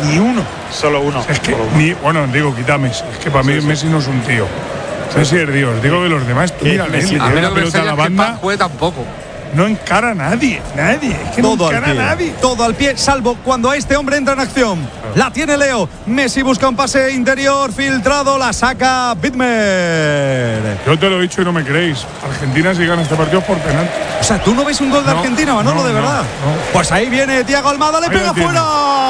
Ni uno. Solo uno. Es que, digo, quita Messi. Es que para mí Messi no es un tío. Messi es Dios. Digo de los demás. Tú mira, Messi tiene la pelota a la banda. Tampoco. No encara a nadie. Es que todo no encara a nadie. Todo al pie, salvo cuando este hombre entra en acción. La tiene Leo. Messi busca un pase interior filtrado. La saca Bitmer. Yo te lo he dicho y no me creéis. Argentina si gana este partido por penalti. O sea, ¿tú no ves un gol de Argentina, Manolo, de verdad? No. Pues ahí viene Thiago Almada. Le pega fuera.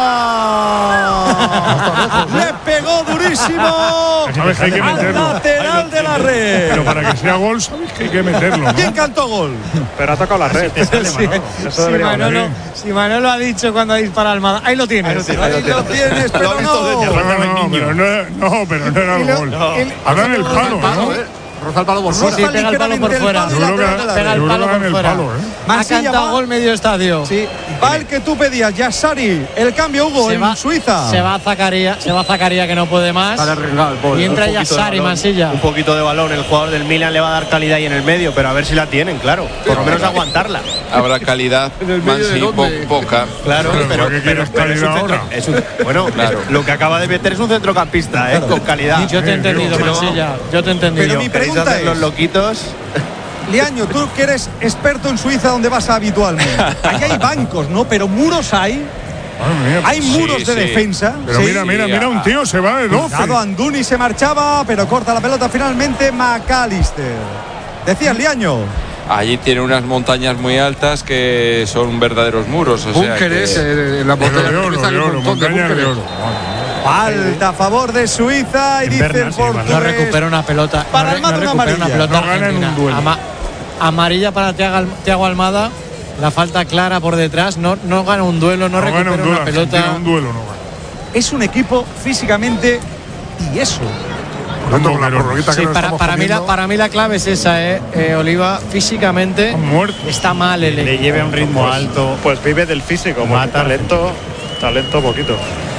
Le pegó durísimo. Sabes que hay que meterlo. Al lateral de la red. Pero para que sea gol, sabes que hay que meterlo, ¿no? ¿Quién cantó gol? Pero ha tocado la red. Eso debería valer. Si Manolo ha dicho cuando dispara Almada, ahí lo tienes. Ahí lo tienes, pero no. Pero no era el gol. Ahora en el palo, ¿no? Roza el palo por fuera. Sí, pega el palo por fuera. Pega el palo por fuera. Ha cantado gol medio estadio. Sí, va el que tú pedías, Yassari. El cambio, Hugo, en Suiza. Se va Zakaria que no puede más. Y entra Yassari, Mansilla. Un poquito de balón. El jugador del Milan le va a dar calidad ahí en el medio, pero a ver si la tienen, claro. Por lo menos aguantarla. Habrá calidad, Mansi, poca. Claro, pero es un bueno, claro. Lo que acaba de meter es un centrocampista, con calidad. Yo te he entendido, Mansilla. Yo te he entendido. Pero mi pregunta es, los loquitos. Liaño, tú que eres experto en Suiza, donde vas habitualmente. Ahí hay bancos, ¿no? Pero muros hay. Hay muros de defensa. Pero mira, un tío se va de 12. Anduni se marchaba, pero corta la pelota finalmente McAllister. Decías, Liaño. Allí tiene unas montañas muy altas que son verdaderos muros. Búnkeres, la montaña de oro. Falta a favor de Suiza y dice el portugués. No recupera una pelota. Para Almada una amarilla. No gana en un duelo. Amarilla para Thiago Almada. La falta clara por detrás. No gana un duelo, no recupera una pelota. Un duelo no gana. Es un equipo físicamente tieso. Sí, para mí la clave es esa, Oliva. Físicamente está mal el le lleve a un ritmo alto. Pues vive del físico, talento poquito.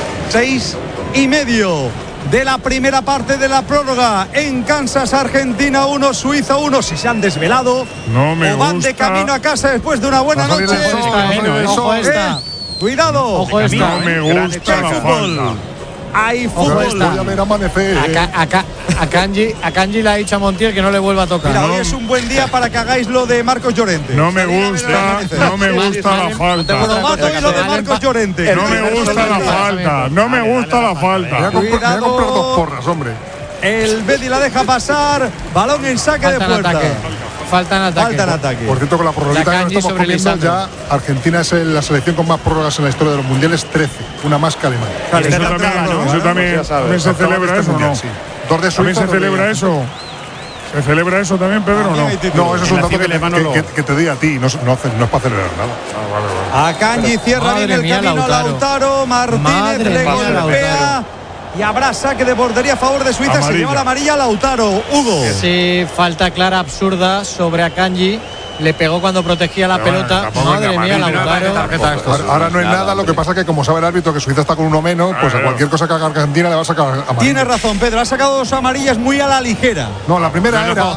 6:30 de la primera parte de la prórroga. En Kansas, Argentina 1, Suiza 1. Si se han desvelado o van de camino a casa después de una buena noche. Ojo esta. Cuidado. Ojo esta. No me gusta la falta. Hay fútbol. Voy a ver amanecer. A Kanji le ha dicho a Montiel que no le vuelva a tocar. Mira, hoy es un buen día para que hagáis lo de Marcos Llorente. No me gusta la falta. Lo de Marcos Llorente. No me gusta la falta. Voy a comprar 2 porras, hombre. El Betis la deja pasar. Balón en saque de puerta. Faltan ataque. Por cierto, con la prórroga que estamos comiendo ya, Argentina es la selección con más prórrogas en la historia de los mundiales, 13. Una más que Alemania. Eso también se celebra eso, ¿no? Sí. 2 de Suiza. ¿También se celebra eso? ¿Se celebra eso también, Pedro, o no? No, eso es un dato que te di a ti, no es para celebrar nada. A Kanji cierra bien el camino a Lautaro. Martínez le golpea. Y habrá saque de portería a favor de Suiza. Se lleva la amarilla a Lautaro. Hugo. Sí, falta clara, absurda sobre Akanji. Le pegó cuando protegía la pelota. Madre mía, Lautaro. Ahora no es nada, lo que pasa que como sabe el árbitro que Suiza está con uno menos, pues a cualquier cosa que haga Argentina le va a sacar amarilla. Tiene razón, Pedro. Ha sacado 2 amarillas muy a la ligera. No, la primera era.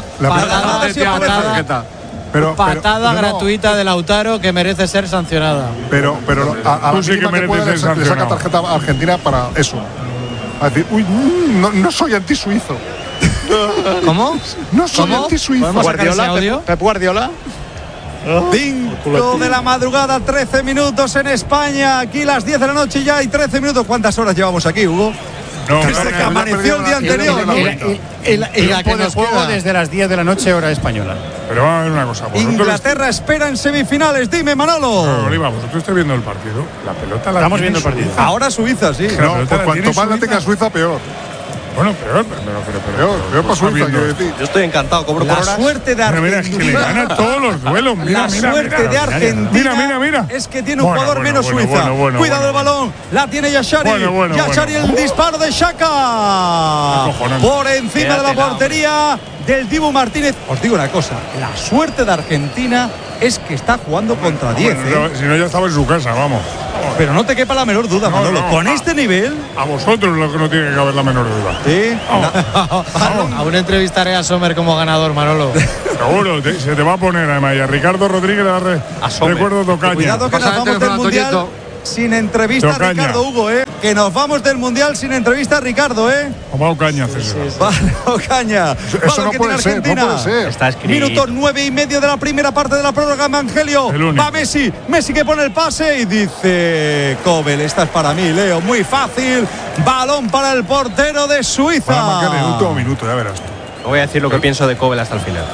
Patada gratuita de Lautaro que merece ser sancionada. Pero a la sí que mereces ser le saca tarjeta a Argentina para eso. A decir, no soy anti-suizo. ¿Cómo? No soy anti-suizo. Pep Guardiola. 5 de la madrugada, 13 minutos en España. Aquí las 10 de la noche ya hay 13 minutos. ¿Cuántas horas llevamos aquí, Hugo? Desde que amaneció el día anterior, ¿no? Y la que nos queda desde las 10 de la noche, hora española. Pero vamos a ver una cosa. Inglaterra espera en semifinales. Dime, Manolo. Oliva, vosotros estáis viendo el partido. La pelota la estamos viendo el partido. Ahora Suiza, sí. No, pues cuanto más la tenga Suiza, peor. Bueno, peor para Suiza. Yo estoy encantado. Cobro por horas. Suerte de Argentina. Mira, es que le gana todos los duelos. Mira, suerte de Argentina. Mira. Es que tiene un jugador menos Suiza. Cuidado el balón. La tiene Yassari. Yassari, el disparo de Xhaka. Por encima de la portería del Dibu Martínez. Os digo una cosa. La suerte de Argentina es que está jugando contra 10. Si no, ya estaba en su casa, vamos. Pero no te quepa la menor duda, Manolo. Con este nivel. A vosotros lo que no tiene que haber la menor duda. Sí. Aún entrevistaré a Sommer como ganador, Manolo. Seguro, se te va a poner además. Y a Ricardo Rodríguez le recuerdo tocaña. Cuidado que nos vamos del mundial sin entrevista a Ricardo, Hugo, que nos vamos del Mundial sin entrevista a Ricardo, Vamos a Ocaña, César. Vale, Ocaña. Eso no puede ser, no puede ser. Está escrito. Minuto 9:30 de la primera parte de la prórroga, Evangelio. Va Messi que pone el pase y dice Kobel, esta es para mí, Leo, muy fácil. Balón para el portero de Suiza. Para marcar en el último minuto, ya verás. No voy a decir lo que pienso de Kobel hasta el final.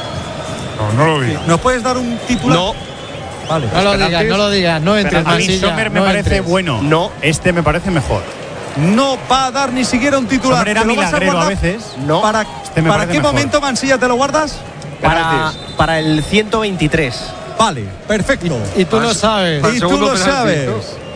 No lo digas. ¿Nos puedes dar un titular? No. Vale. No lo digas, no entres. A mí Sommer me parece bueno. No. Este me parece mejor. No va a dar ni siquiera un titular. Sommer era milagrero a veces. No. ¿Para qué mejor momento, Mansilla, te lo guardas? Para el 123. Vale, perfecto. Y tú lo sabes. Y tú lo sabes.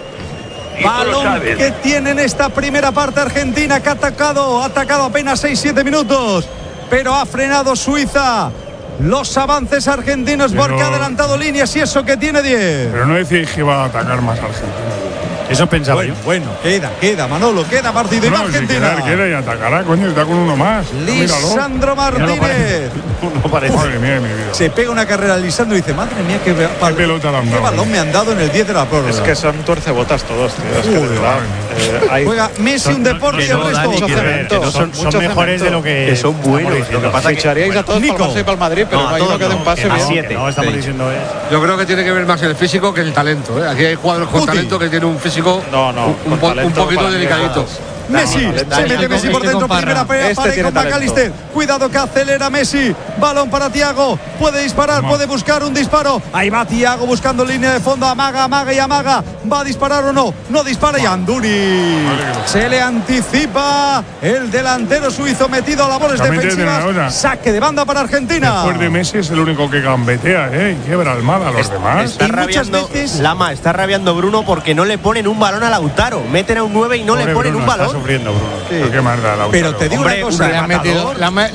Balón que tiene en esta primera parte Argentina, que ha atacado apenas 6-7 minutos, pero ha frenado Suiza los avances argentinos porque ha adelantado líneas y eso que tiene 10. Pero no decíais que iba a atacar más Argentina. Eso pensaba yo. Bueno, queda, Manolo, queda partido. No, Argentina. Queda y atacará, coño, está con uno más. Lisandro Martínez. No parece. Madre mía, mi vida. Se pega una carrera Lisandro y dice, madre mía, qué pelota le han dado. Qué balón me han dado en el 10 de la prórroga. Es que son tuercebotas todos, tío. Es que de verdad. Juega Messi un deporte y el resto. Son mejores de lo que son buenos. Lo que pasa es que ficharíais a todos para el Barça y para el Madrid, pero no hay uno que dé un pase bien. No, estamos diciendo Yo creo que tiene que ver más el físico que el talento. Aquí hay jugadores con talento que tienen un físico un poquito delicadito. Messi, se mete Messi por dentro, primera pared con McAllister. Cuidado que acelera Messi. Balón para Thiago. Puede disparar, puede buscar un disparo. Ahí va Thiago buscando línea de fondo. Amaga. ¿Va a disparar o no? No dispara y Anduri. Se le anticipa el delantero suizo metido a labores defensivas. Saque de banda para Argentina. Después de Messi es el único que gambetea, y quiebra Almada a los demás. Está rabiando, Lama, está rabiando Bruno porque no le ponen un balón a Lautaro. Meten a un 9 y no le ponen un balón. Sufriendo, Bruno. Sí. ¿Qué más da, Lautaro? Pero te digo una cosa, le han metido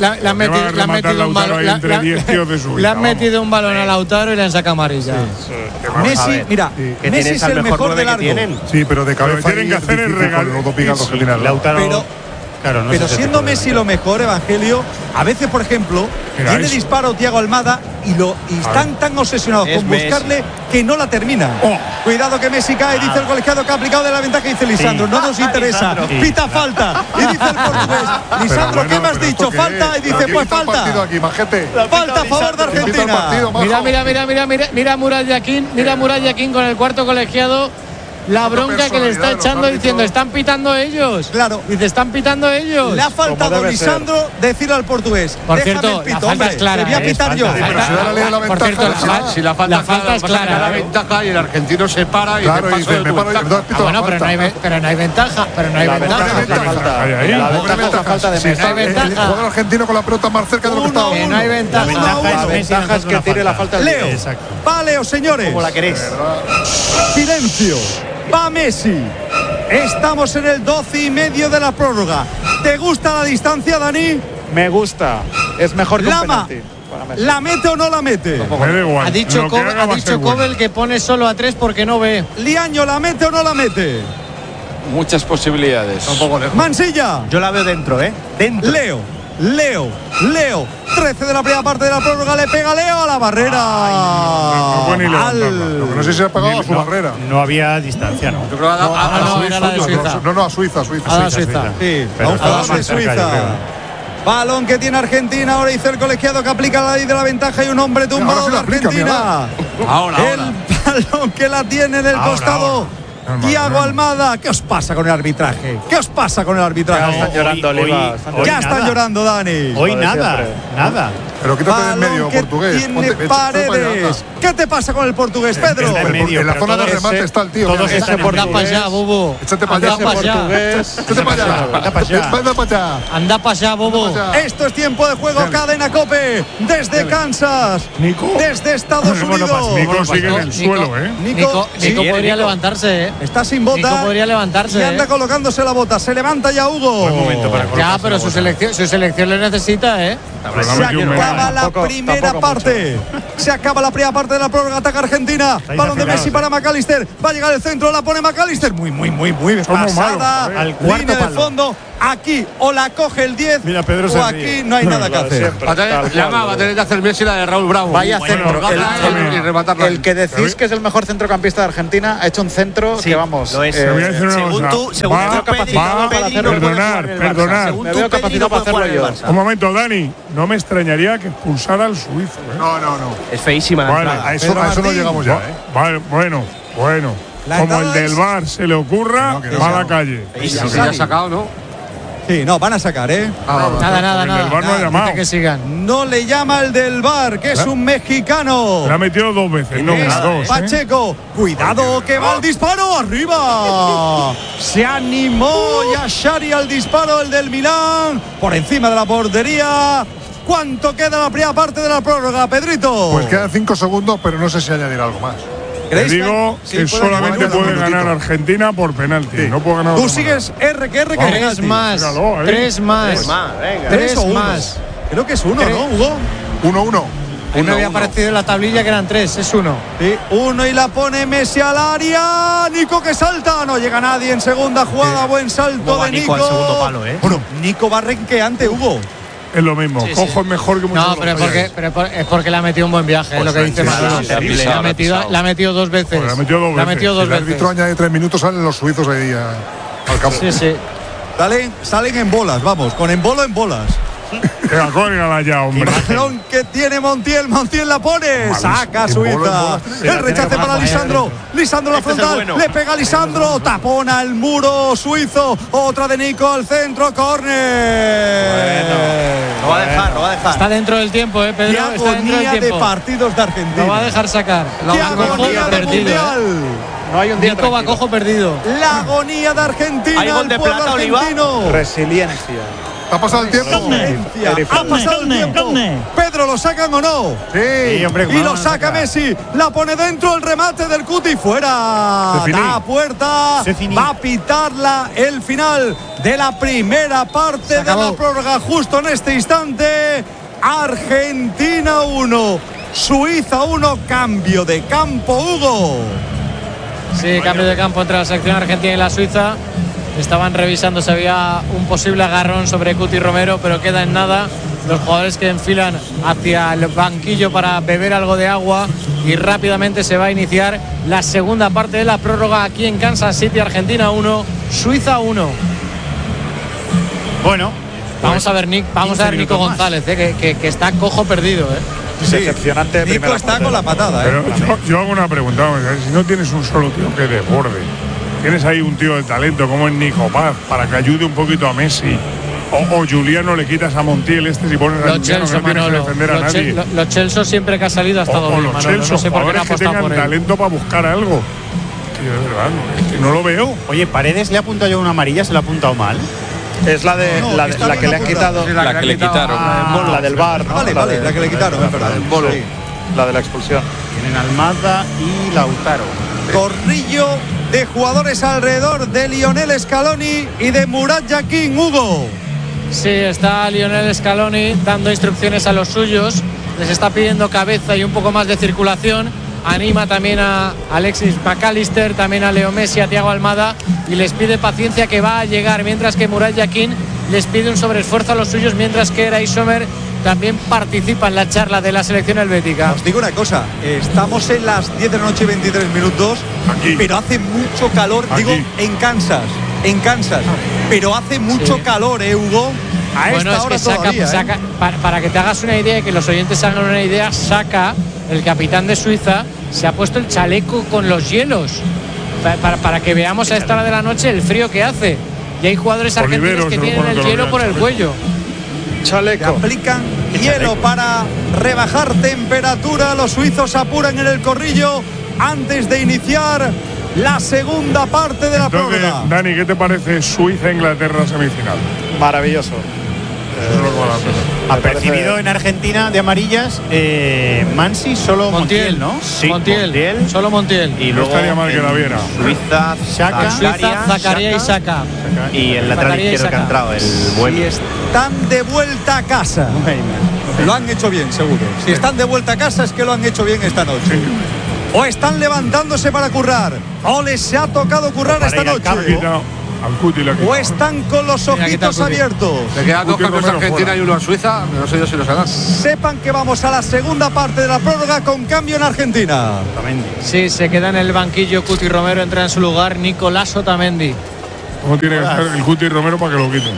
un balón. Le han metido un balón a Lautaro y le han sacado amarilla. Messi, mira, Messi es el mejor de largo. Sí, pero de cabeza tienen que hacer el regalo. Claro, pero siendo Messi lo mejor, Evangelio, a veces, por ejemplo, tiene disparo Thiago Almada y están tan obsesionados con buscarle que no la termina. Cuidado que Messi cae, dice el colegiado que ha aplicado de la ventaja, dice Lisandro, no nos interesa, pita falta. Y dice el portugués, Lisandro, ¿qué me has dicho? Falta, y dice, pues falta. Falta a favor de Argentina. Mira Murat Yaquín con el cuarto colegiado. La bronca que le está echando diciendo, están pitando ellos. Claro. Dice, están pitando ellos. Le ha faltado Lisandro decirle al portugués. Por cierto, la falta es clara. Te voy a pitar yo. Por cierto, si la falta es clara. La ventaja y el argentino se para y claro, dice, bueno, pero no hay ventaja. La falta de Messi. El jugador argentino con la pelota más cerca de lo que estaba. No hay ventaja. La ventaja es que tire la falta. Leo. Va Leo, señores. Como la queréis. Silencio. Va Messi. Estamos en el 12:30 de la prórroga. ¿Te gusta la distancia, Dani? Me gusta. Es mejor que un penalti. ¿La mete o no la mete? Ha dicho Kobel que pone solo a 3 porque no ve. Liaño, ¿la mete o no la mete? Muchas posibilidades. Mansilla. Yo la veo dentro, Dentro. Leo. 13 de la primera parte de la prórroga. Le pega Leo a la barrera. No sé si se ha pegado a su barrera. No había distancia, ¿no? Yo creo que era la de Suiza. No, a Suiza. Sí, a un jugador de Suiza. Balón que tiene Argentina. Ahora dice el colegiado que aplica la ley de la ventaja y un hombre tumbado de Argentina. El balón que la tiene en el costado. Thiago Almada. ¿Qué os pasa con el arbitraje? Ya están llorando, Oliva. Ya están llorando, Dani. Hoy nada. Pero quítate del medio, portugués. Tiene Paredes. ¿Qué te pasa con el portugués, Pedro? En la zona de remate está el tío. Anda para allá, Bobo. Échate para allá. Anda para allá, Bobo. Esto es tiempo de juego. Cadena COPE. Desde Kansas. Desde Estados Unidos. Nico sigue en el suelo, Nico podría levantarse, Está sin bota. Nico podría levantarse. Y anda colocándose la bota. Se levanta ya Hugo. Buen momento para ya, pero su selección le necesita, Se acaba la primera parte. Se acaba la primera parte de la prórroga. Ataca Argentina. Balón de Messi para McAllister. Va a llegar el centro. La pone McAllister. Muy pasada. Al cuarto línea de fondo. Aquí o la coge el 10 o aquí no hay nada que hacer. Va a tener que hacer Messi la de Raúl Bravo. Vaya centro. El que decís que es el mejor centrocampista de Argentina ha hecho un centro que vamos. Lo es. Según tú, capacitado para hacerlo. Perdonar. Me veo capacitado para hacerlo yo. Un momento, Dani. No me extrañaría que expulsara al suizo. No. Es feísima. Vale, a eso no llegamos ya. Vale, bueno. Como el del VAR se le ocurra, va a la calle. Ya ha sacado, ¿no? Sí, no, van a sacar, Nada. El del VAR no ha llamado. Que sigan. No le llama el del VAR, que es un mexicano. Le ha metido 2 veces, no una, 2. Pacheco, cuidado que va el disparo, arriba. Se animó Yashari al disparo, el del Milán, por encima de la portería. ¿Cuánto queda la primera parte de la prórroga, Pedrito? Pues quedan 5 segundos, pero no sé si añadir algo más. Te digo que solamente puede ganar Argentina por penalti. No puede ganar. Tú sigues R que 3 más. 3 más. 3 más. Creo que es 1, ¿no, Hugo? 1-1. Me había aparecido en la tablilla que eran 3, es 1. Sí, 1 y la pone Messi al área. Nico que salta, no llega nadie en segunda jugada. Buen salto de Nico. Al segundo palo, Bueno, Nico va renqueante, Hugo. Es lo mismo, Cojo es mejor que muchos. No, pero es porque le ha metido un buen viaje, es lo que dice Manolo. La ha metido 2 veces. Pues la ha metido 2 veces. El árbitro añade 3 minutos, salen los suizos ahí al campo. Sí. Salen en bolas, vamos, con embolo en bolas. Córgala ya, hombre. Balón que tiene Montiel la pone. Saca Suiza. El rechace para Lisandro. Lisandro la frontal. Le pega a Lisandro. Tapona el muro suizo. Otra de Nico al centro. Córner. Lo va a dejar. Está dentro del tiempo, Pedro. Qué está dentro del agonía tiempo de partidos de Argentina. Lo va a dejar sacar. Qué agonía de mundial. No hay un día Nico va cojo perdido. La agonía de Argentina. ¿Hay gol de plata, Oliva? Resiliencia. ¿Ha pasado el tiempo? Ha pasado el tiempo. Pedro, ¿lo sacan o no? Sí, hombre. Y lo saca Messi. La pone dentro, el remate del Cuti fuera. Da puerta. Va a pitarla el final de la primera parte de la prórroga. Justo en este instante. Argentina 1. Suiza 1. Cambio de campo, Hugo. Sí, cambio de campo entre la selección argentina y la Suiza. Estaban revisando si había un posible agarrón sobre Cuti Romero, pero queda en nada. Los jugadores que enfilan hacia el banquillo para beber algo de agua y rápidamente se va a iniciar la segunda parte de la prórroga aquí en Kansas City. Argentina 1, Suiza 1. Bueno, vamos a ver Nico González, que está cojo perdido. Sí, decepcionante. Nico está con la patada. Pero yo hago una pregunta. Si no tienes un solo tío que desborde, tienes ahí un tío de talento como es Nico Paz para que ayude un poquito a Messi, o Juliano le quitas a Montiel si pones a Juliano que no tienes que defender a nadie. Los Chelsea siempre que ha salido ha estado bien, los Chelsea, no sé por qué no ha que apostado tengan por él. talento para buscar algo. Que de verdad, no lo veo. Oye, Paredes le ha apuntado yo una amarilla, se le ha apuntado mal. Es la que le han quitado. La que le quitaron. La del VAR, ¿no? Vale, la que le quitaron, es verdad. La de la expulsión. Tienen Almada y Lautaro. Corrillo de jugadores alrededor de Lionel Scaloni y de Murat Yakin, Hugo. Sí, está Lionel Scaloni dando instrucciones a los suyos. Les está pidiendo cabeza y un poco más de circulación. Anima también a Alexis McAllister, también a Leo Messi, a Thiago Almada, y les pide paciencia, que va a llegar, mientras que Murat Yakin les pide un sobreesfuerzo a los suyos, mientras que Eray Sommer también participa en la charla de la selección helvética. Os digo una cosa, estamos en las 10 de la noche y 23 minutos, aquí, pero hace mucho calor, aquí. digo, en Kansas, pero hace mucho calor, Hugo. A bueno, esta hora es que todavía, para que te hagas una idea y que los oyentes hagan una idea, Saka, el capitán de Suiza, se ha puesto el chaleco con los hielos para que veamos a esta hora de la noche el frío que hace. Y hay jugadores argentinos que tienen el hielo por el cuello. Chaleco. Aplican hielo para rebajar temperatura. Los suizos apuran en el corrillo antes de iniciar la segunda parte de la prórroga. Dani, ¿qué te parece Suiza-Inglaterra semifinal? Maravilloso. Apercibido en Argentina de amarillas, Mansi, solo Montiel, ¿no? Sí, Montiel. Solo Montiel. Y luego estaría mal que la viera. Suiza, Zakaria y Saka. Y el lateral izquierdo que ha entrado, el buen. Y están de vuelta a casa. Lo han hecho bien, seguro. Si están de vuelta a casa es que lo han hecho bien esta noche. O están levantándose para currar, o les ha tocado currar esta noche. Al Cuti le ha quitado. ¿O están con los ojitos abiertos? Le quedan 2 cambios a Argentina y 1 a Suiza. No sé yo si los harán. Sepan que vamos a la segunda parte de la prórroga con cambio en Argentina. Sí, se queda en el banquillo Cuti Romero, entra en su lugar Nicolás Otamendi. ¿Cómo tiene que estar el Cuti Romero para que lo quiten?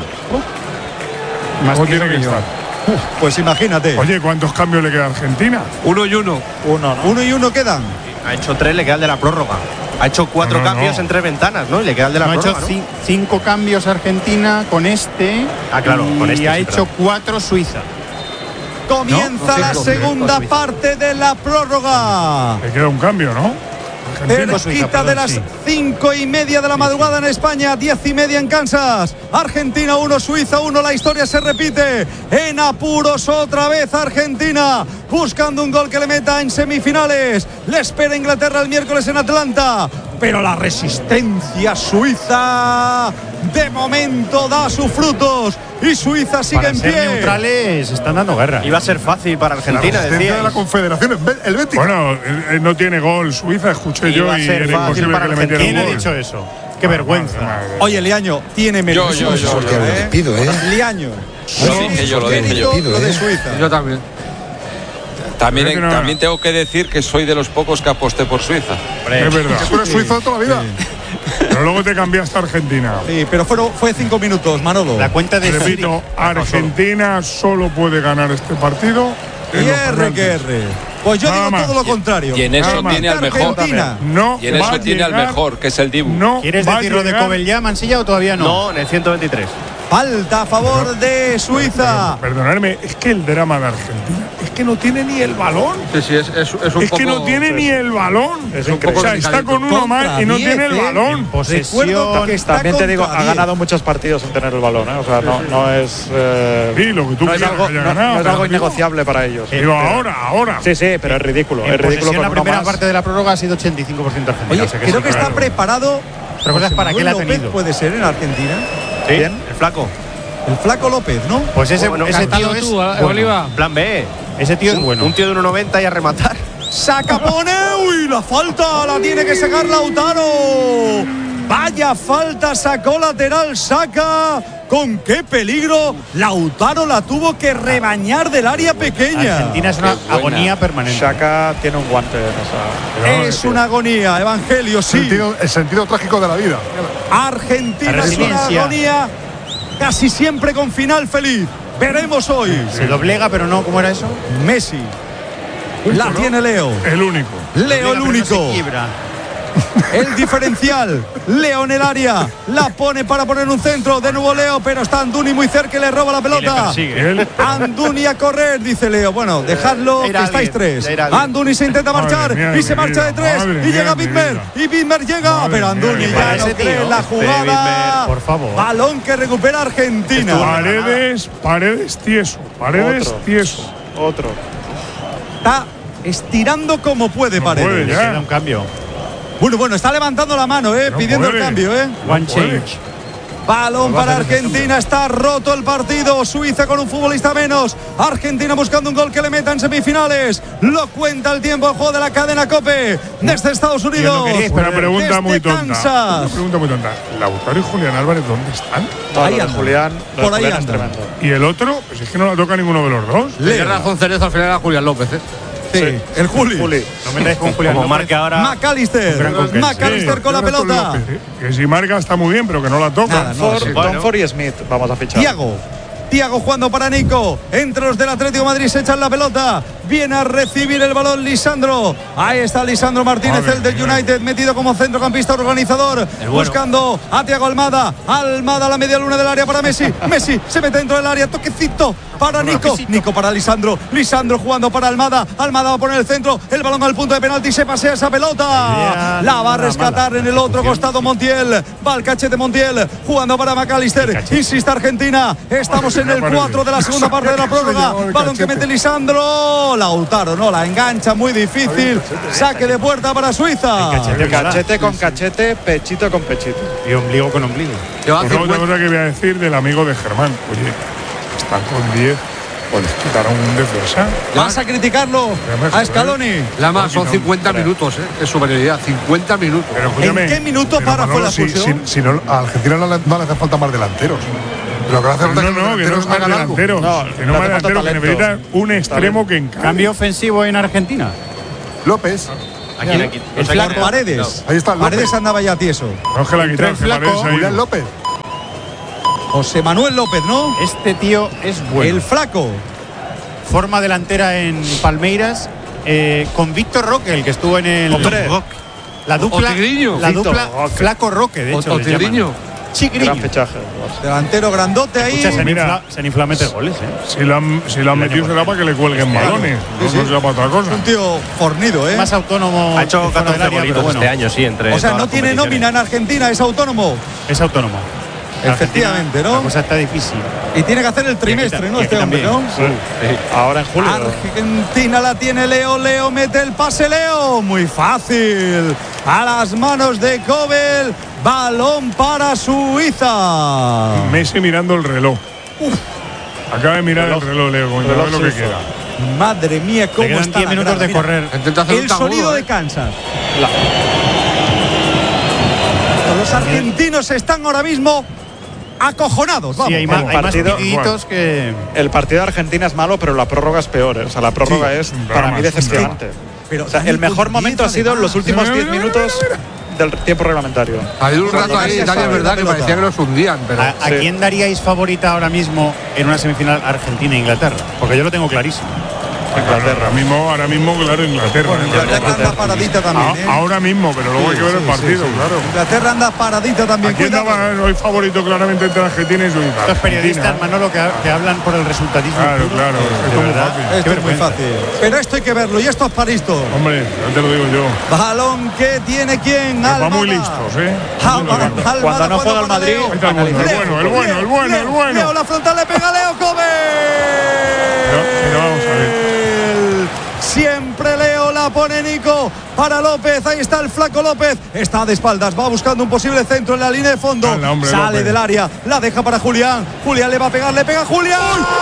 ¿Cómo tiene que estar? Pues imagínate. Oye, ¿cuántos cambios le queda a Argentina? 1 y 1. 1 y 1 quedan. Ha hecho 3, le queda el de la prórroga. Ha hecho 4 cambios en 3 ventanas, ¿no? Y le queda el de la prórroga. Ha hecho 5 cambios Argentina con este. Claro, con este. Y ha hecho 4 Suiza. Comienza la segunda parte de la prórroga. Le queda un cambio, ¿no? Cerquita de las 5:30 de la madrugada en España, 10:30 en Kansas. Argentina 1, Suiza 1. La historia se repite. En apuros otra vez Argentina, buscando un gol que le meta en semifinales. Le espera Inglaterra el miércoles en Atlanta. Pero la resistencia suiza de momento da sus frutos y Suiza sigue en pie. Para ser neutrales están dando guerra. Iba a ser fácil para Argentina, decía. De la Confederación, el Betis. Bueno, no tiene gol Suiza, escuché yo, y era imposible que le metiera un gol. ¿Quién ha dicho eso? Qué vergüenza. Oye, Liaño, tiene mérito. Yo lo pido, Liaño. Lo dije yo. Lo de Suiza. Yo también. También tengo que decir que soy de los pocos que aposté por Suiza. Es verdad. Que tú eres suizo de toda la vida. Pero luego te cambiaste a Argentina. Sí, pero fue 5 minutos, Manolo. La cuenta de Repito, Argentina solo puede ganar este partido. Y R. Pues yo digo todo lo contrario. Y en eso tiene al mejor. Y en eso tiene al mejor, que es el Dibu. ¿Quieres decir lo de Covellá, Mansilla, o todavía no? No, en el 123. Falta a favor de Suiza. Perdonadme, es que el drama de Argentina es que no tiene ni el balón. Sí, es un poco. Es que no tiene ni el balón. Es un poco. O sea, está con uno más y no tiene el balón. Recuerdo que está también te digo, contra ha 10. ganado muchos partidos sin tener el balón, ¿eh? O sea, no es. Sí, lo que tú no es quieras algo, que haya ganado. no es algo innegociable para ellos. Digo, ahora. Sí, pero es ridículo. En Es ridículo posesión, con la uno primera más. parte de la prórroga ha sido 85% Argentina. Oye, O sea creo que está claro. preparado. Otra cosa es para qué la ha López tenido. puede ser en Argentina. ¿Sí? ¿El flaco? El flaco López, ¿no? Pues ese Bueno, tío Tío, es tú, bueno. Oliva. Plan B. Ese tío es bueno. Un tío de 1,90 y a rematar. Saca, pone. Uy, la falta la tiene que sacar Lautaro. Vaya falta, sacó lateral, saca. Con qué peligro. Lautaro la tuvo que rebañar del área pequeña. Argentina es una agonía permanente. Xhaka tiene un guante en esa. Es una agonía, Evangelio, sí. El sentido trágico de la vida. Argentina La es una resiliencia. agonía casi siempre con final feliz. Veremos hoy. Se doblega, pero no, ¿cómo era eso? Messi. La tiene Leo. El único. Leo el Doblega, pero no único. se quiebra. El diferencial. Leo en el área. La pone para poner un centro. De nuevo Leo, pero está Anduni muy cerca y le roba la pelota. Anduni a correr, dice Leo. Bueno, dejadlo, que estáis tres. Anduni se intenta marchar mía, y se marcha de tres. Y llega Bitmer. Y Bitmer llega, pero Anduni ya no cree la jugada. Por favor. Balón que recupera Argentina. Paredes tieso. Paredes tieso. Otro. Está estirando como puede, Paredes. puede ya. Queda un cambio. Bueno, está levantando la mano, pidiendo el cambio, One change. Balón para Argentina, está roto el partido. Suiza con un futbolista menos. Argentina buscando un gol que le meta en semifinales. Lo cuenta el tiempo, el juego de la cadena COPE desde Estados Unidos. Una pregunta muy tonta. Kansas. Una pregunta muy tonta. ¿Lautaro y Julián Álvarez dónde están? Ahí Lo de anda. Julián, Por ahí es anda. tremendo. ¿Y el otro? Pues es que no la toca ninguno de los dos. Tiene razón Cerezo, al final era Julián López. Sí, el Juli. No me traes con Julián. Como marque ahora. McAllister con la pelota. Que si marca está muy bien, pero que no la toca. Donford y Smith vamos a fichar. Tiago jugando para Nico. Entre los del Atlético de Madrid se echan la pelota. Viene a recibir el balón Lisandro. Ahí está Lisandro Martínez, el del United, metido como centrocampista organizador. Buscando a Thiago Almada. Almada a la media luna del área para Messi. Messi se mete dentro del área. Toquecito para Nico. Nico para Lisandro. Lisandro jugando para Almada. Almada va a poner el centro. El balón al punto de penalti. Se pasea esa pelota. La va a rescatar en el otro costado Montiel. Va al cachete Montiel. Jugando para McAllister. Insiste Argentina. Estamos en el 4 de la segunda parte de la prórroga. Balón que mete Lisandro. Lautaro no la engancha, muy difícil. Saque de puerta para Suiza. Cachete con cachete, pechito con pechito. Y ombligo con ombligo. Pues otra cosa que voy a decir del amigo de Germán. Oye, está con 10 Pues quitar a un defensa. ¿Vas a criticarlo a Scaloni? Lama, son 50 minutos, es superioridad, 50 minutos. Pero, ¿en qué minuto para fue la expulsión? Si no, a Argentina no le hace falta más delanteros. Lo que hace falta que no es más delanteros. Que no más delanteros, que necesita un extremo que encaje. Cambio ofensivo en Argentina. López. Aquí. El flaco Paredes. No. Ahí está López. Paredes andaba ya tieso. Ángela Guitar, Julián López. José Manuel López, ¿no? Este tío es bueno. El flaco. Forma delantera en Palmeiras con Víctor Roque, el que estuvo en el. La dupla Flaco Roque, de hecho. Tigriño. Chigriño. Gran fichaje. Delantero grandote ahí. Escucha, se han inflado meter goles, Si lo han metido será para que le cuelguen balones. No será para otra cosa. Un tío fornido, Más autónomo. Ha hecho 14 golitos este año, sí, entre. O sea, no tiene nómina en Argentina, es autónomo. Es autónomo. Efectivamente, ¿no? La cosa está difícil. Y tiene que hacer el trimestre, ¿no? Este hombre, ¿no? Sí. Ahora en julio. Argentina la tiene Leo. Leo mete el pase, Leo. Muy fácil. A las manos de Kobel. Balón para Suiza. Messi mirando el reloj. Acaba de mirar el reloj, Leo, como sabe lo que queda. Madre mía, cómo está 10 minutos de correr. El sonido de Kansas. Los argentinos están ahora mismo acojonados. Vamos. Sí, hay más partiditos que. El partido de Argentina es malo, pero la prórroga es peor. O sea, la prórroga es para mí decepcionante. Pero o sea, el mejor momento ha sido los últimos 10 minutos del tiempo reglamentario. Ha habido un rato ahí, Dani, es verdad que parecía que los hundían. Pero ¿A quién daríais favorita ahora mismo en una semifinal Argentina-Inglaterra? Porque yo lo tengo clarísimo. Inglaterra, ahora mismo, claro, Inglaterra. Bueno, Inglaterra anda paradita también. Ahora mismo, pero luego hay que ver el partido, claro. Inglaterra anda paradita también. Aquí andaba hoy favorito claramente entre Argentina y Suiza. Los periodistas, Manolo, que hablan por el resultadismo. Claro, puro, claro. Esto es muy fácil. Pero esto hay que verlo, y esto es para esto. Hombre, ya te lo digo yo. Balón que tiene quién. Va muy listos, ¿eh? Cuando no juega el Madrid. Ahí está el bueno. Leo, la frontal le pega a Leo Kobe. Pero vamos a ver. Siempre Leo, la pone Nico para López. Ahí está el flaco López. Está de espaldas, va buscando un posible centro en la línea de fondo. Sale López del área, la deja para Julián. Julián le va a pegar, le pega a Julián.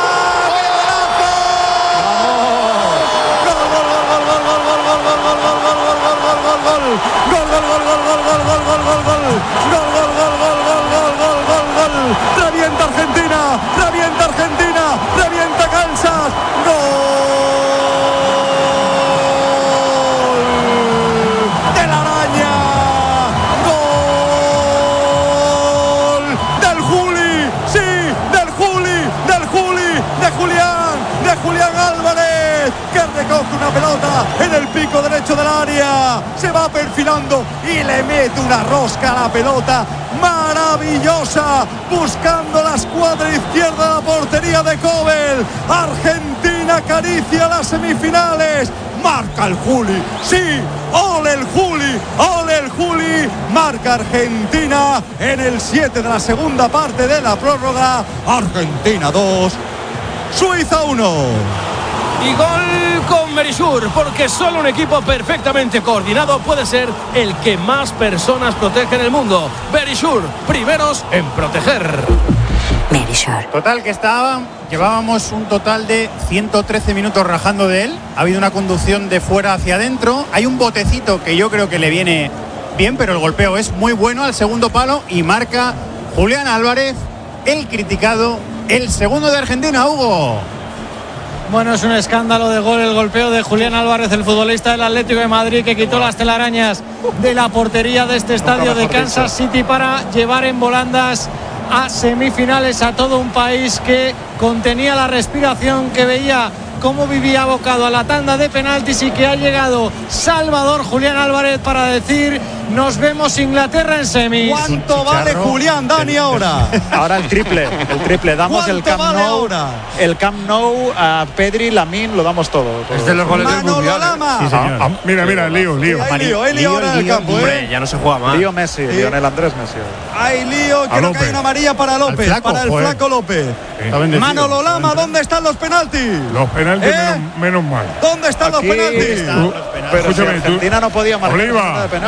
Revienta Argentina, revienta Kansas. Julián Álvarez, que recoge una pelota en el pico derecho del área, se va perfilando y le mete una rosca a la pelota maravillosa, buscando la escuadra izquierda de la portería de Kobel. Argentina acaricia las semifinales, marca el Juli, sí, ole el Juli, marca Argentina en el 7 de la segunda parte de la prórroga. Argentina 2, Suiza 1. Y gol con Verisur, porque solo un equipo perfectamente coordinado puede ser el que más personas protege en el mundo. Verisur, primeros en proteger. Verisur. Total que llevábamos un total de 113 minutos rajando de él. Ha habido una conducción de fuera hacia adentro. Hay un botecito que yo creo que le viene bien, pero el golpeo es muy bueno al segundo palo y marca Julián Álvarez, el criticado. El segundo de Argentina, Hugo. Bueno, es un escándalo de gol el golpeo de Julián Álvarez, el futbolista del Atlético de Madrid, que quitó las telarañas de la portería de este estadio de Kansas City para llevar en volandas a semifinales a todo un país que contenía la respiración, que veía cómo vivía abocado a la tanda de penaltis, y que ha llegado Salvador Julián Álvarez para decir: nos vemos Inglaterra en semis. ¿Cuánto vale Julián, Dani, ahora? Ahora el triple. Damos el Camp Nou. Ahora? El Camp Nou a Pedri, Lamine, lo damos todo. Es de los goles del Mundial. Sí, señor. Mira, lío. Hay lío ahora en el campo, Hombre, ya no se juega más. Lío Messi, Lionel Andrés Messi. Hay lío, creo que hay una amarilla para López, para el flaco López. Manolo Lama, ¿dónde están los penaltis? Los penaltis, menos mal. ¿Dónde están los penaltis? Pero escúchame, si Argentina no podía marcar de penaltis.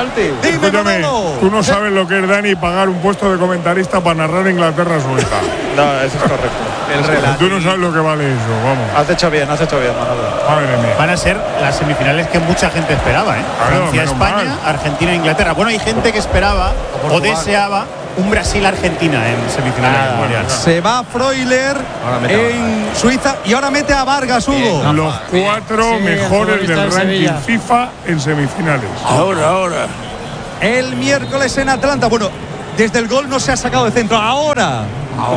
Dime, Manolo. Tú no sabes lo que es, Dani, pagar un puesto de comentarista para narrar Inglaterra-Suiza. No, eso es correcto. El relato. Tú no sabes lo que vale eso, vamos. Has hecho bien, Manolo. Madre mía. Van a ser las semifinales que mucha gente esperaba, ¿eh? Francia-España, Argentina-Inglaterra. Bueno, hay gente que esperaba o deseaba un Brasil-Argentina en semifinales mundiales. Se va Freuler en Suiza y ahora mete a Vargas, Hugo. Los 4 mejores del ranking FIFA en semifinales. Ahora. El miércoles en Atlanta. Bueno, desde el gol no se ha sacado de centro. Ahora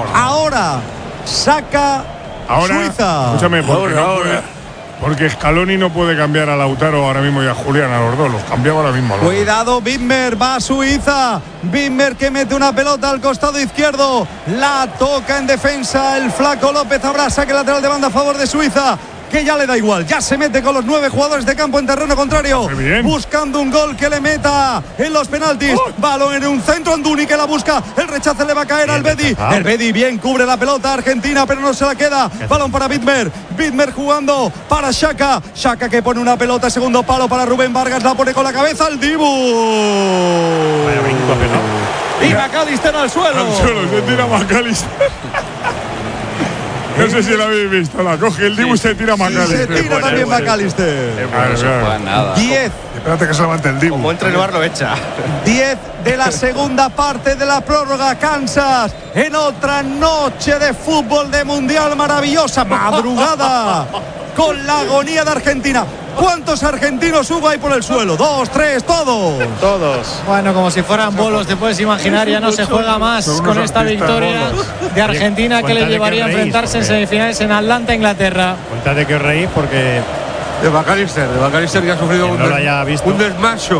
saca Suiza. Escúchame, porque Scaloni no puede cambiar a Lautaro ahora mismo y a Julián, a los dos. Los cambiaba ahora mismo. Cuidado, Widmer, va a Suiza. Widmer que mete una pelota al costado izquierdo. La toca en defensa el flaco López. Habrá saque lateral de banda a favor de Suiza, que ya le da igual, ya se mete con los 9 jugadores de campo en terreno contrario, buscando un gol que le meta en los penaltis. Balón en un centro, Anduni que la busca, el rechazo le va a caer al Bedi. El Bedi bien cubre la pelota Argentina, pero no se la queda. Balón para Widmer jugando para Xhaka que pone una pelota, segundo palo para Rubén Vargas, la pone con la cabeza al Dibu. Y McAllister al suelo. Se tira McAllister. No sé si lo habéis visto, la coge el Dibu y se tira McAllister. Se tira también McAllister. 10. Espérate que se levante el Dibu. Como entre el bar lo echa. 10 de la segunda parte de la prórroga. Kansas en otra noche de fútbol de mundial maravillosa. Madrugada con la agonía de Argentina. ¿Cuántos argentinos, Hugo, hay por el suelo? 2, 3, todos. Bueno, como si fueran bolos, te puedes imaginar, ya no se juega más con esta victoria de Argentina que le llevaría a enfrentarse en semifinales en Atlanta, Inglaterra. Cuéntate que os reís porque de McAllister que ha sufrido un desmayo.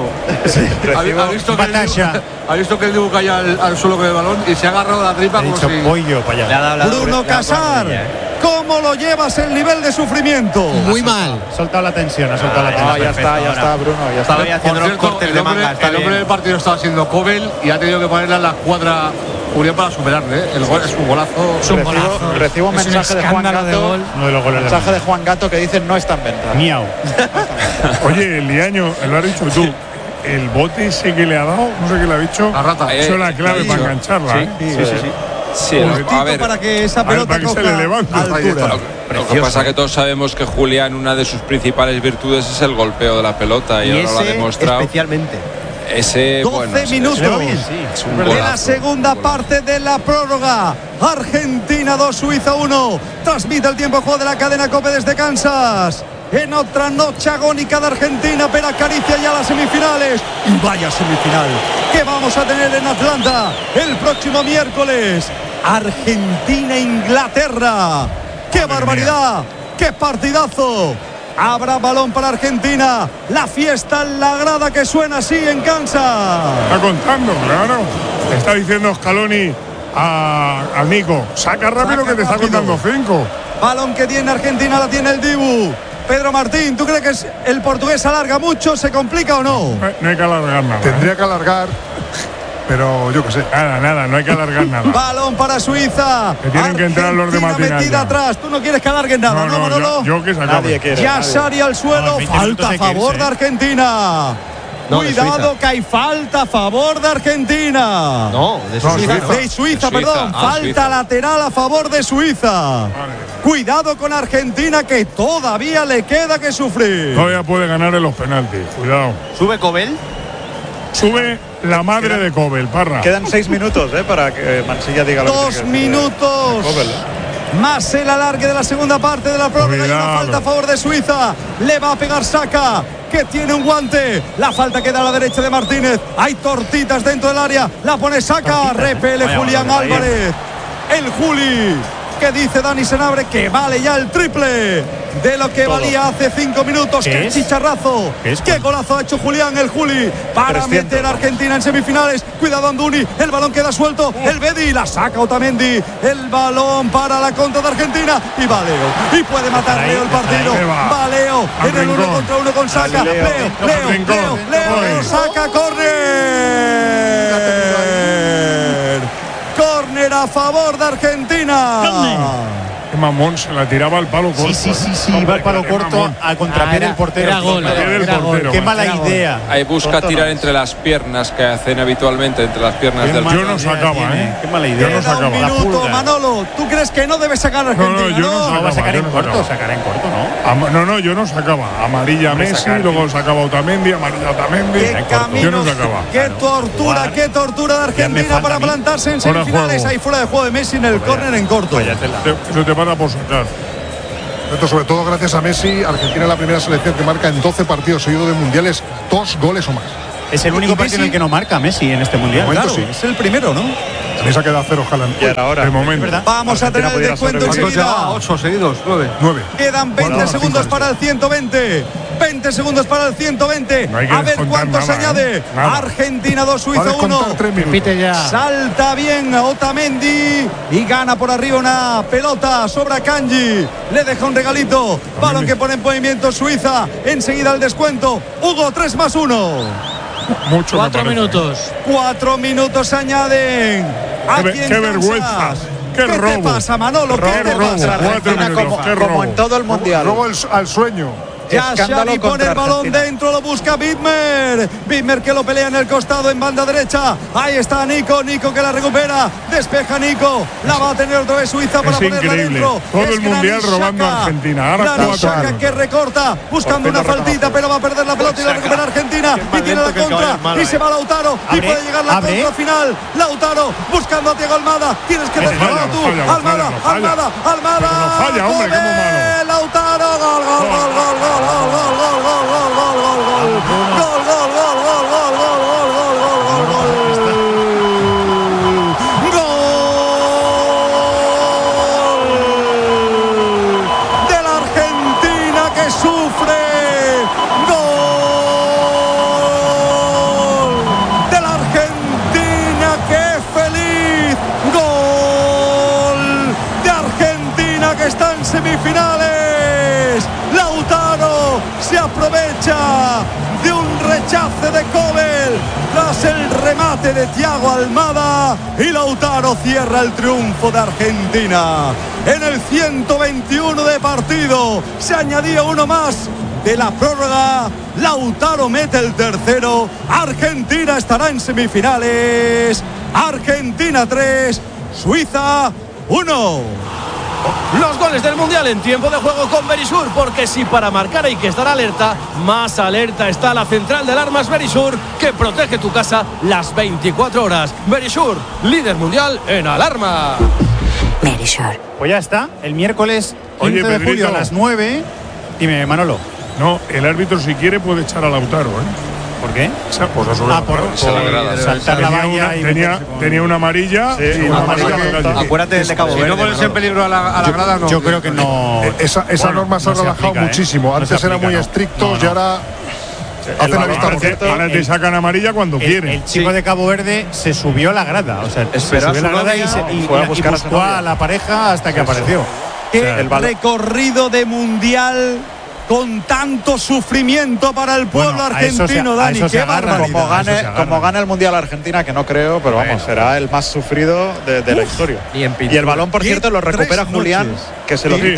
Ha visto que el Dibu caía al suelo con el balón y se ha agarrado la tripa como si... pollo para allá. Bruno Casar, ¿cómo lo llevas el nivel de sufrimiento? Muy mal. Ha soltado la tensión. Ya está, Bruno. Ya está. Estaba haciendo los cortes de manga. El hombre del partido estaba siendo Kobel y ha tenido que ponerle a la cuadra Julián para superarle. El gol es un golazo. Recibo un mensaje de Juan Gato. Mensaje de Juan Gato que dice no está en venta. Miau. Oye, Liaño, lo has dicho tú. El bote ese que le ha dado, no sé qué le ha dicho. La rata. Eso es la clave para engancharla. Sí, a ver, para que esa pelota coja altura. Lo que pasa es que todos sabemos que Julián, una de sus principales virtudes es el golpeo de la pelota y ahora lo ha demostrado. Especialmente. Ese 12 minutos de la segunda parte de la prórroga. Argentina 2, Suiza 1. Transmite el tiempo de juego de la cadena COPE desde Kansas. En otra noche agónica de Argentina, pero acaricia ya las semifinales. Y vaya semifinal que vamos a tener en Atlanta el próximo miércoles. Argentina-Inglaterra. ¡Qué barbaridad! ¡Qué partidazo! Habrá balón para Argentina. La fiesta en la grada que suena así en Kansas. Está contando, claro. Está diciendo Scaloni al Nico. Saca rápido que te está contando 5. Balón que tiene Argentina, la tiene el Dibu. Pedro Martín, ¿tú crees que el portugués alarga mucho? ¿Se complica o no? No hay que alargar nada. Tendría que alargar, pero yo qué sé. Nada, no hay que alargar nada. Balón para Suiza. Que tienen que entrar los de Matinal. Metida atrás. Tú no quieres que alarguen nada, ¿no, Manolo? Yo que se acabe. Nadie quiere. Yashari al suelo. Falta a favor de Argentina. No, cuidado que hay falta a favor de Argentina. No, de Suiza, perdón. Falta Suiza. Lateral a favor de Suiza. Cuidado con Argentina que todavía le queda que sufrir. Todavía puede ganar en los penaltis. Cuidado. ¿Sube Kobel? Sube la madre de Kobel, Parra. Quedan 6 minutos para que Mansilla diga lo que 2 minutos. Kobel, más el alargue de la segunda parte de la prórroga. Hay una falta a favor de Suiza. Le va a pegar Xhaka, que tiene un guante. La falta queda a la derecha de Martínez. Hay tortitas dentro del área. La pone Xhaka. Repele Julián Álvarez. El Juli, que dice Dani Senabre que vale ya el triple de lo que valía hace 5 minutos. ¡Qué chicharrazo! ¡Qué golazo ha hecho Julián, el Juli, para 300, meter a Argentina en semifinales! Cuidado Anduni, el balón queda suelto. El Bedi, la saca Otamendi. El balón para la contra de Argentina. Y va Leo. Y puede matar Leo el partido. Va Leo en el 1 contra 1 con Xhaka. Leo, saca, córner. Córner a favor de Argentina. Qué mamón, se la tiraba al palo corto. Sí, iba al palo corto a contrapié del portero. Era gol. Qué mala idea. Ahí busca tirar entre las piernas que hacen habitualmente, entre las piernas del Yo no sacaba, Qué mala idea. Yo no sacaba. Un minuto, Manolo. ¿Tú crees que no debe sacar a Argentina? No, yo no sacaba. Va a sacar en corto, sacará en corto, ¿no? No, yo no sacaba. Amarilla Messi, luego sacaba Otamendi, amarilla Otamendi. Yo no sacaba. Qué tortura de Argentina para plantarse en semifinales. Ahí fuera de juego de Messi en el córner en corto. Se te van a por sacar. Sobre todo gracias a Messi, Argentina es la primera selección que marca en 12 partidos seguidos de mundiales 2 goles o más. Es el único partido en el que no marca Messi en este mundial. Claro, sí. Es el primero, ¿no? También se ha quedado 0 Haaland. De momento. Vamos a tener el descuento enseguida. 8 seguidos, 9. Quedan 20 segundos para el 120. 20 segundos para el 120. No hay que a ver cuánto nada, se añade. Nada. Argentina 2, Suiza 1. Repite ya. Salta bien Otamendi y gana por arriba una pelota sobre Akanji. Le deja un regalito. Balón que pone en movimiento Suiza. Enseguida el descuento. Hugo, 3+1. Mucho 4 minutos. 4 minutos añaden. Qué vergüenza. Qué robo. ¿Qué te pasa, Manolo? ¿Qué te pasa? 4 minutos. Como en todo el mundial. Robo al sueño. Ya Xavi pone el balón dentro, lo busca Widmer. Widmer que lo pelea en el costado, en banda derecha. Ahí está Nico que la recupera. Despeja Nico. La va a tener otra vez Suiza para ponerla dentro. Todo el mundial robando a Argentina. Ahora Xhaka que recorta, buscando una faltita, pero va a perder la pelota y la recupera Argentina. Y tiene la contra. Y se va Lautaro. Y puede llegar la contra final. Lautaro buscando a Thiago Almada. Tienes que defenderlo tú. Almada. No falla, hombre, qué malo. Lautaro, gol. De la Argentina que sufre. Gol de la Argentina que es feliz. Gol de Argentina que está en semifinales. Lautaro se aprovecha de un rechace de Kobel tras el remate de Thiago Almada y Lautaro cierra el triunfo de Argentina. En el 121 de partido se añadía uno más de la prórroga. Lautaro mete el tercero. Argentina estará en semifinales. Argentina 3, Suiza 1. Los goles del Mundial en tiempo de juego con Verisur, porque si para marcar hay que estar alerta, más alerta está la central de alarmas Verisur, que protege tu casa las 24 horas. Verisur, líder mundial en alarma. Verisur. Pues ya está, el miércoles 15 de julio a las 9. Dime, Manolo. No, el árbitro si quiere puede echar a Lautaro, ¿Por qué? Por saltar la valla y tenía una amarilla. Sí, una amarilla. Acuérdate del de Cabo Verde. Si no pones en peligro a la grada, no. Yo creo que no. Esa norma se ha relajado muchísimo. Antes eran muy estrictos y ahora hacen la vista gorda. Ahora te sacan amarilla cuando quieren. El chico de Cabo Verde se subió a la grada. O sea, se subió a la grada y buscó a la pareja hasta que apareció. Qué recorrido de mundial con tanto sufrimiento para el pueblo argentino, Dani. Qué barbaridad. Como gane el Mundial Argentina, que no creo, pero vamos, será el más sufrido de la historia. Y el balón, por cierto, lo recupera Julián, que se lo quita.